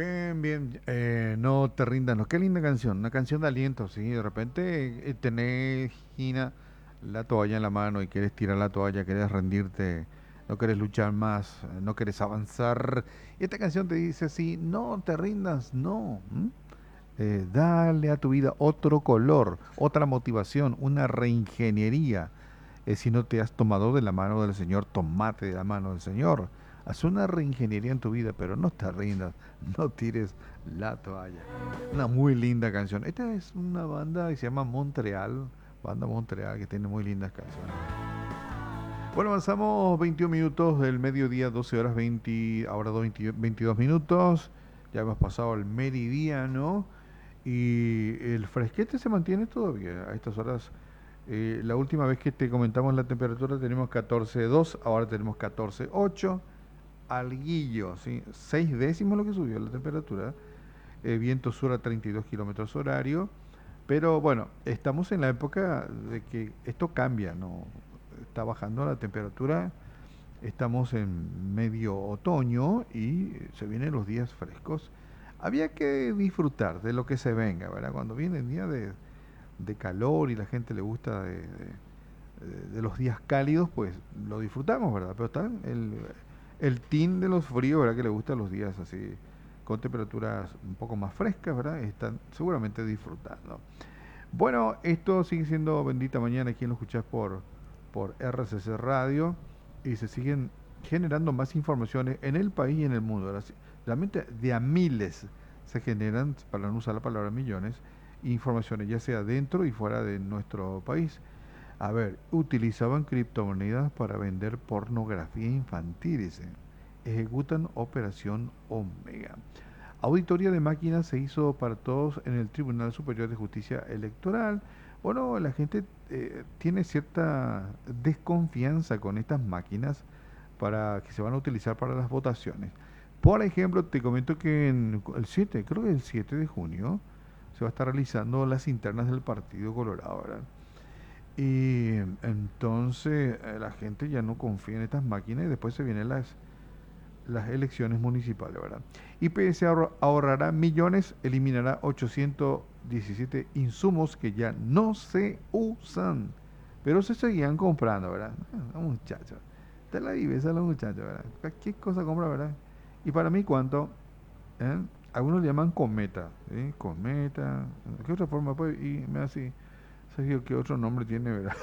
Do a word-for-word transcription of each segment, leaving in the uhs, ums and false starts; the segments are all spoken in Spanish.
Bien, bien. Eh, no te rindas, no. Qué linda canción. Una canción de aliento, sí. De repente eh, tenés, Gina, la toalla en la mano y quieres tirar la toalla, quieres rendirte, no quieres luchar más, eh, no quieres avanzar. Y esta canción te dice así, no te rindas, no. ¿m? Eh, dale a tu vida otro color, otra motivación, una reingeniería. Eh, si no te has tomado de la mano del Señor, tomate de la mano del Señor. Haz una reingeniería en tu vida, pero no te rindas, no tires la toalla. Una muy linda canción. Esta es una banda que se llama Montreal, banda Montreal, que tiene muy lindas canciones. Bueno, avanzamos veintiún minutos del mediodía, doce horas veinte, ahora veinte veintidós minutos. Ya hemos pasado el meridiano y el fresquete se mantiene todavía a estas horas. Eh, la última vez que te comentamos la temperatura tenemos catorce coma dos, ahora tenemos catorce coma ocho. Alguillo, ¿sí? seis décimos lo que subió la temperatura. Eh, viento sur a treinta y dos kilómetros horario. Pero bueno, estamos en la época de que esto cambia, ¿no? Está bajando la temperatura, estamos en medio otoño y se vienen los días frescos. Había que disfrutar de lo que se venga, ¿verdad? Cuando viene el día de, de calor y la gente le gusta de, de, de los días cálidos, pues lo disfrutamos, ¿verdad? Pero está el, el team de los fríos, ¿verdad? Que le gustan los días así con temperaturas un poco más frescas, ¿verdad? Están seguramente disfrutando. Bueno, esto sigue siendo Bendita Mañana, quien lo escuchás por, por R C C Radio, y se siguen generando más informaciones en el país y en el mundo. Realmente de a miles se generan, para no usar la palabra millones, informaciones, ya sea dentro y fuera de nuestro país. A ver, utilizaban criptomonedas para vender pornografía infantil, dice. Ejecutan Operación Omega. Auditoría de máquinas se hizo para todos en el Tribunal Superior de Justicia Electoral. Bueno, la gente eh, tiene cierta desconfianza con estas máquinas para que se van a utilizar para las votaciones. Por ejemplo, te comento que en el siete, creo que el siete de junio, se va a estar realizando las internas del Partido Colorado, ¿verdad? Y entonces eh, la gente ya no confía en estas máquinas y después se vienen las, las elecciones municipales, ¿verdad? I P S ahorrará millones, eliminará ochocientos diecisiete insumos que ya no se usan, pero se seguían comprando, ¿verdad? Ah, muchachos, te la vives a los muchachos, ¿verdad? Cualquier cosa compra, ¿verdad? Y para mí, ¿cuánto? ¿Eh? Algunos le llaman cometa, ¿sí? Cometa, ¿qué otra forma? Pues, y me hace, Sergio, ¿qué otro nombre tiene, verdad?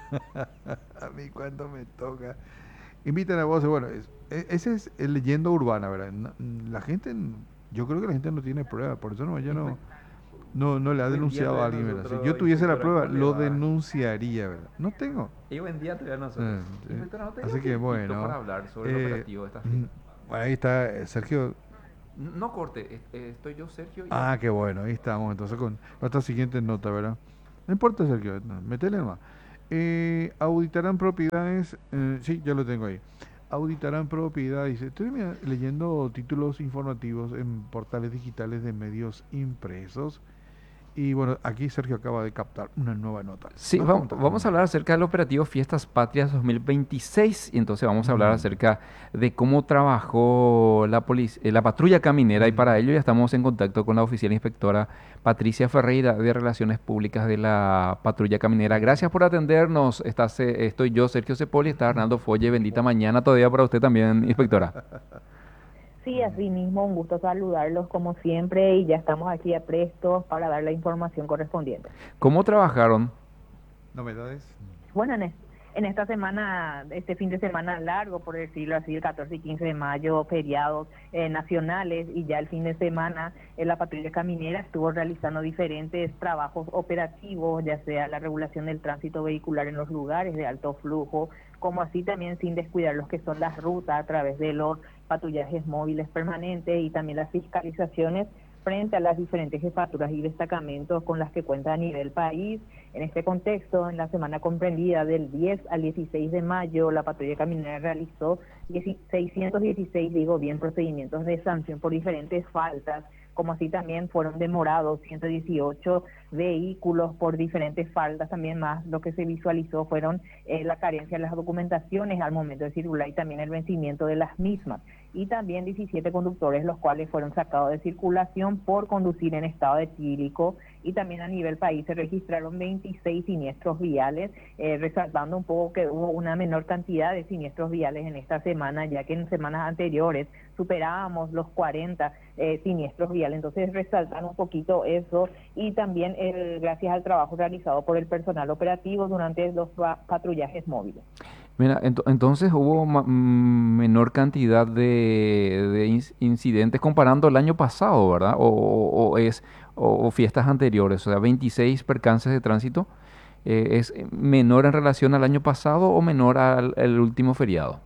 A mí cuánto me toca. Invitan a voces, bueno, es, e- ese es el leyenda urbana, ¿verdad? No- La gente, n- yo creo que la gente no tiene prueba, por eso no, ella no, Inspe- no, no le ha Buen día denunciado a todavía alguien, ¿verdad? Si yo nosotros, tuviese la inspectora, prueba, ¿cómo le lo va? denunciaría, ¿verdad? No tengo. Y buen día todavía nosotros. Eh, eh, Inspectora, ¿no tenía Así un que tiempito bueno, para hablar sobre el eh, operativo de esta mm, fin? bueno, ahí está eh, Sergio. N- No corte, es- eh, estoy yo, Sergio y Ah, Adri. qué bueno, ahí estamos entonces con nuestra siguiente nota, ¿verdad? No importa, Sergio, no, metele nomás. Eh, auditarán propiedades, eh, sí, ya lo tengo ahí. Auditarán propiedades. Estoy mira, leyendo títulos informativos en portales digitales de medios impresos. Y bueno, aquí Sergio acaba de captar una nueva nota. Sí, Nos vam- conta. vamos a hablar acerca del operativo Fiestas Patrias dos mil veintiséis y entonces vamos a hablar Mm, acerca de cómo trabajó la polic- eh, la patrulla caminera y para mm. ello ya estamos en contacto con la oficial inspectora Patricia Ferreira de Relaciones Públicas de la patrulla caminera. Gracias por atendernos. Estás, eh, estoy yo, Sergio Cepoli, está Hernando Folle. Bendita mañana todavía para usted también, inspectora. Sí, así mismo, un gusto saludarlos como siempre y ya estamos aquí a prestos para dar la información correspondiente. ¿Cómo trabajaron? Novedades. Bueno, en, es- en esta semana, este fin de semana largo, por decirlo así, el catorce y quince de mayo, feriados eh, nacionales y ya el fin de semana eh, la patrulla caminera estuvo realizando diferentes trabajos operativos, ya sea la regulación del tránsito vehicular en los lugares de alto flujo, como así también sin descuidar los que son las rutas a través de los patrullajes móviles permanentes y también las fiscalizaciones frente a las diferentes jefaturas y destacamentos con las que cuenta a nivel país. En este contexto, en la semana comprendida del diez al dieciséis de mayo, la patrulla caminera realizó seiscientos dieciséis, digo bien, procedimientos de sanción por diferentes faltas, como así también fueron demorados ciento dieciocho vehículos por diferentes faltas, también más lo que se visualizó fueron eh, la carencia de las documentaciones al momento de circular y también el vencimiento de las mismas. y también diecisiete conductores, los cuales fueron sacados de circulación por conducir en estado etílico. Y también a nivel país se registraron veintiséis siniestros viales, eh, resaltando un poco que hubo una menor cantidad de siniestros viales en esta semana, ya que en semanas anteriores superábamos los cuarenta eh, siniestros viales. Entonces resaltan un poquito eso, y también el, gracias al trabajo realizado por el personal operativo durante los patrullajes móviles. Mira, ento- entonces hubo ma- mm, menor cantidad de, de inc- incidentes comparando el año pasado, ¿verdad? O, o- o es o, o fiestas anteriores, o sea, veintiséis percances de tránsito, eh, ¿es menor en relación al año pasado o menor al, al último feriado?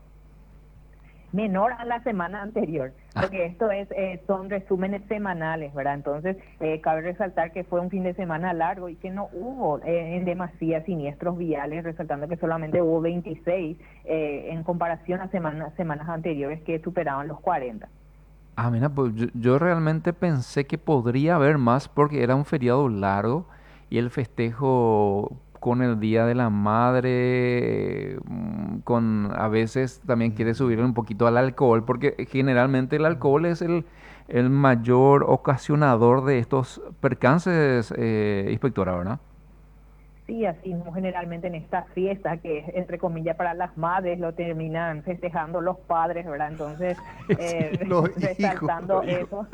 Menor a la semana anterior, Ah, porque esto es eh, son resúmenes semanales, ¿verdad? Entonces, eh, cabe resaltar que fue un fin de semana largo y que no hubo eh, en demasía siniestros viales, resaltando que solamente hubo veintiséis eh, en comparación a semanas, semanas anteriores que superaban los cuarenta. ah, mira, pues yo, yo realmente pensé que podría haber más porque era un feriado largo y el festejo con el Día de la Madre, mm, con a veces también quiere Ujú, subir un poquito al alcohol, porque generalmente el ujú. alcohol es el, el mayor ocasionador de estos percances, eh, inspectora, ¿verdad? Sí, así mismo generalmente en estas fiestas que es entre comillas para las madres lo terminan festejando los padres, ¿verdad? Entonces, Sí. eh, Los hijos, resaltando los hijos. eso,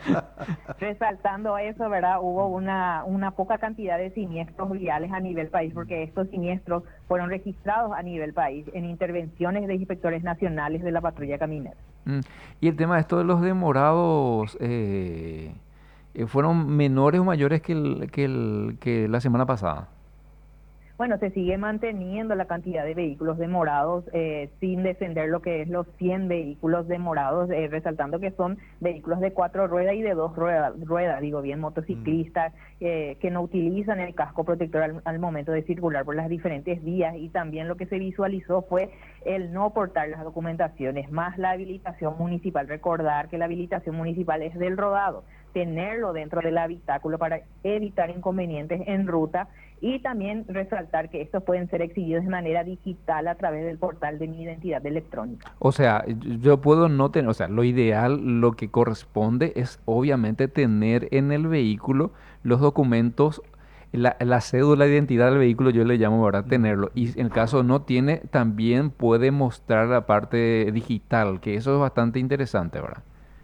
resaltando eso, ¿verdad? Hubo una, una poca cantidad de siniestros viales a nivel país, porque estos siniestros fueron registrados a nivel país en intervenciones de inspectores nacionales de la patrulla caminera. Mm, Y el tema de esto de los demorados, eh, eh, ¿fueron menores o mayores que, el, que, el, que la semana pasada? Bueno, se sigue manteniendo la cantidad de vehículos demorados eh, sin descender lo que es los cien vehículos demorados, eh, resaltando que son vehículos de cuatro ruedas y de dos ruedas, ruedas digo bien, Mm, motociclistas eh, que no utilizan el casco protector al, al momento de circular por las diferentes vías, y también lo que se visualizó fue el no portar las documentaciones, más la habilitación municipal. Recordar que la habilitación municipal es del rodado, tenerlo dentro del habitáculo para evitar inconvenientes en ruta, y también resaltar que estos pueden ser exhibidos de manera digital a través del portal de mi identidad electrónica. O sea, y- yo puedo no tener, o sea, lo ideal, lo que corresponde es obviamente tener en el vehículo los documentos, la, la cédula de identidad del vehículo, yo le llamo, ¿verdad? mm, Tenerlo. Y mm. en el caso no tiene, también puede mostrar la parte digital, que eso es bastante interesante, ¿verdad?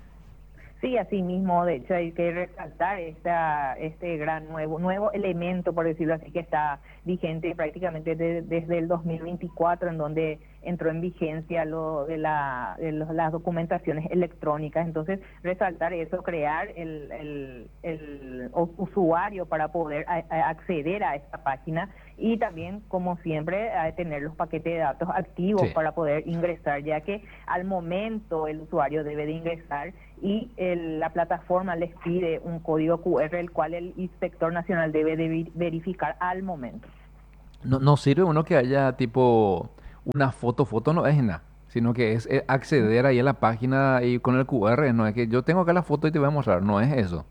Sí, así mismo, de hecho hay que resaltar esta, este gran nuevo nuevo elemento, por decirlo así, que está vigente prácticamente de- desde el dos mil veinticuatro, en donde entró en vigencia lo de, la, de los- las documentaciones electrónicas. Entonces, resaltar eso, crear el, el, el u- usuario para poder a- a- acceder a esta página, y también, como siempre, a tener los paquetes de datos activos Sí. para poder ingresar, ya que al momento el usuario debe de ingresar y el- la plataforma les pide un código Q R, el cual el inspector nacional debe de vi- verificar al momento. No, no sirve uno que haya tipo una foto, foto no es nada, sino que es eh, acceder ahí a la página y con el Q R, no es que yo tengo acá la foto y te voy a mostrar, no es eso.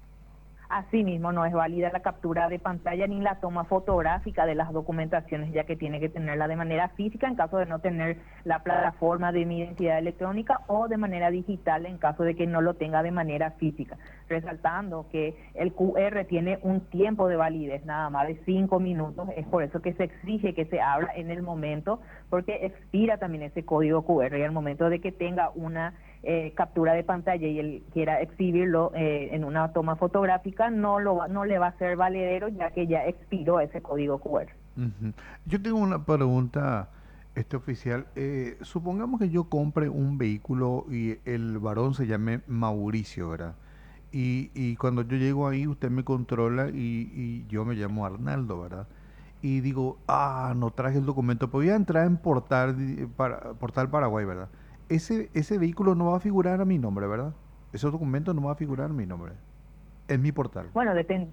Asimismo, no es válida la captura de pantalla ni la toma fotográfica de las documentaciones, ya que tiene que tenerla de manera física en caso de no tener la plataforma de mi identidad electrónica, o de manera digital en caso de que no lo tenga de manera física. Resaltando que el Q R tiene un tiempo de validez nada más de cinco minutos, es por eso que se exige que se abra en el momento, porque expira también ese código Q R, y al momento de que tenga una eh, captura de pantalla y él quiera exhibirlo eh, en una toma fotográfica, no lo va- no le va a ser valedero, ya que ya expiró ese código Q R. Ujú. Yo tengo una pregunta, este oficial. Eh, supongamos que yo compre un vehículo y el varón se llame Mauricio, ¿verdad? Y, y cuando yo llego ahí, usted me controla y, y yo me llamo Arnaldo, ¿verdad? Y digo, ah, no traje el documento, pues voy a entrar en Portal, di- para, Portal Paraguay, ¿verdad? Ese, ese vehículo no va a figurar a mi nombre, ¿verdad? Ese documento no va a figurar a mi nombre, en mi portal. Bueno, depend-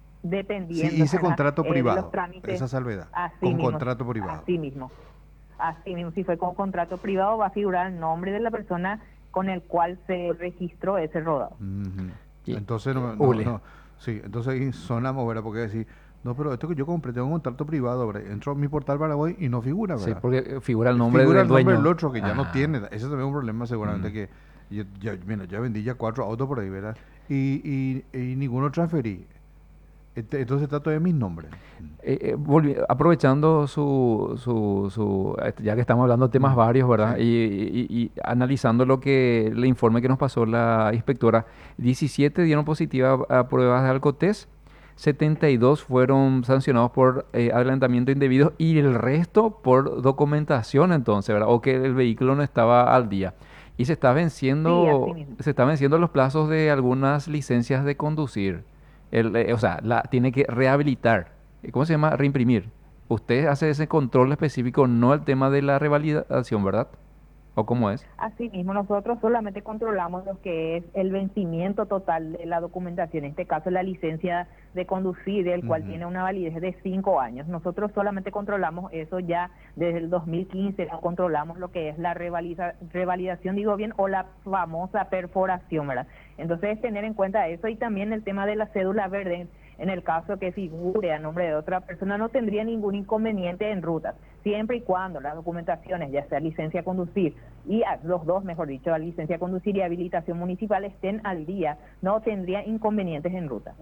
Si dependiendo, hice ¿verdad? contrato Eh, de los privado, trámites, esa salvedad, así con mismo, contrato privado. así mismo. Así mismo, si fue con contrato privado, va a figurar el nombre de la persona con el cual se registró ese rodado. Ujú. Y, Entonces, eh, no, no, Ule. no, sí, entonces ahí sonamos, ¿verdad? Porque decir, no, pero esto que yo compré, tengo un contrato privado, ¿verdad? Entro a mi portal Paraguay y no figura, Sí, ¿verdad? porque eh, figura el nombre Figura del el nombre del dueño. otro que ya no Ah, tiene. Ese también es un problema seguramente mm. que Yo, ya, bueno, ya vendí ya cuatro autos por ahí, ¿verdad? Y, y, y ninguno transferí. Este- entonces está todavía mis nombres. Eh, eh, volvi- aprovechando su, su, su, este, ya que estamos hablando de temas Mm, varios, ¿verdad? sí. Y, y- y analizando lo que, el informe que nos pasó la inspectora, diecisiete dieron positiva a, a pruebas de alcotest, setenta y dos fueron sancionados por eh, adelantamiento indebido y el resto por documentación entonces, ¿verdad? O que el vehículo no estaba al día. Y se está Sí, así venciendo, mismo. se está venciendo los plazos de algunas licencias de conducir. El, eh, o sea, la tiene que rehabilitar. Eh, ¿Cómo se llama? Reimprimir. Usted hace ese control específico, no el tema de la revalidación, ¿verdad? ¿O cómo es? Asimismo, nosotros solamente controlamos lo que es el vencimiento total de la documentación, en este caso la licencia de conducir, el cual Ujú. tiene una validez de cinco años. Nosotros solamente controlamos eso ya desde el dos mil quince, no controlamos lo que es la revalida- revalidación, digo bien, o la famosa perforación, ¿verdad? Entonces, tener en cuenta eso y también el tema de la cédula verde. En el caso que figure a nombre de otra persona, no tendría ningún inconveniente en rutas, siempre y cuando las documentaciones, ya sea licencia a conducir y a- los dos, mejor dicho, la licencia a conducir y habilitación municipal estén al día, no tendría inconvenientes en ruta.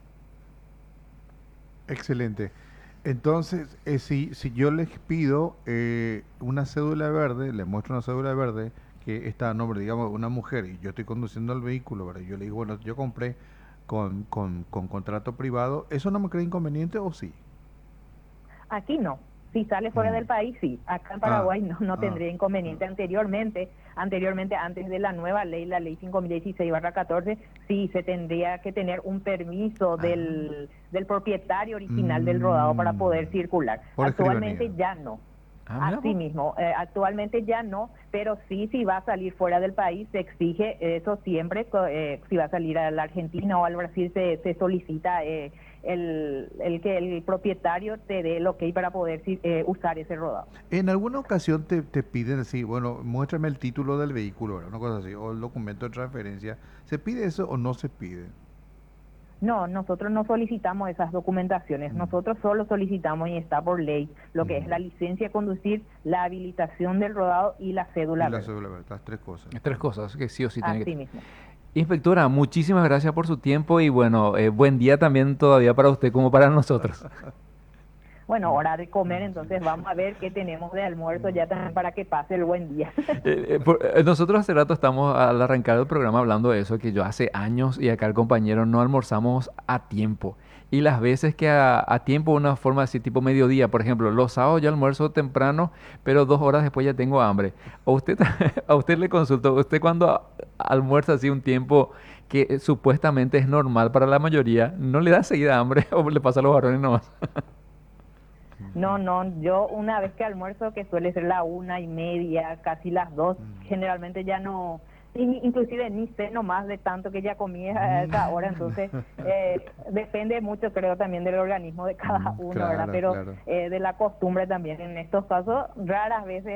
Excelente. Entonces, eh, si, si yo les pido eh, una cédula verde, les muestro una cédula verde que está a nombre, digamos, de una mujer y yo estoy conduciendo el vehículo, ¿verdad? Yo le digo, bueno, yo compré con, con, con contrato privado, ¿eso no me crea inconveniente o sí? Aquí no. Si sale fuera Mm. del país, sí. Acá en Ah, Paraguay no, no ah, tendría ah. inconveniente. Anteriormente, anteriormente, antes de la nueva ley, la ley cinco mil dieciséis barra catorce, sí se tendría que tener un permiso Ah, del, del propietario original del rodado para mm, poder circular. por escribanía. Actualmente ya no. Ah, mira, Así pues. mismo, eh, actualmente ya no, pero sí, si va a salir fuera del país, se exige eso siempre, co- eh, si va a salir a la Argentina o al Brasil, se, se solicita eh, el, el que el propietario te dé el ok para poder si- eh, usar ese rodado. En alguna ocasión te, te piden así, bueno, muéstrame el título del vehículo, ¿verdad? Una cosa así, o el documento de transferencia. ¿Se pide eso o no se pide? No, nosotros no solicitamos esas documentaciones, Mm, nosotros solo solicitamos, y está por ley, lo que es mm. la licencia de conducir, la habilitación del rodado y la Y cédula la verde. cédula verde, las tres cosas. Tres cosas que sí o sí tiene que Así tener. mismo. Inspectora, muchísimas gracias por su tiempo y bueno, eh, buen día también todavía para usted como para nosotros. Bueno, Mm, hora de comer, mm, entonces sí. vamos a ver qué tenemos de almuerzo Mm, ya también para que pase el buen día. Eh, eh, por- eh, nosotros hace rato estamos al arrancar el programa hablando de eso, que yo hace años y acá el compañero no almorzamos a tiempo. Y las veces que a, a tiempo, una forma así tipo mediodía, por ejemplo, los sábados yo almuerzo temprano, pero dos horas después ya tengo hambre. A usted, a usted le consulto, usted cuando a- almuerza así un tiempo que eh, supuestamente es normal para la mayoría, ¿no le da seguida hambre o le pasa a los varones nomás? No, no, yo una vez que almuerzo, que suele ser la una y media, casi las dos, mm, generalmente ya no, in- inclusive ni sé nomás de tanto que ya comí a mm. esa hora, entonces eh, depende mucho, creo, también del organismo de cada Mm, uno, ¿verdad? claro, Pero claro. eh, de la costumbre también, en estos casos, raras veces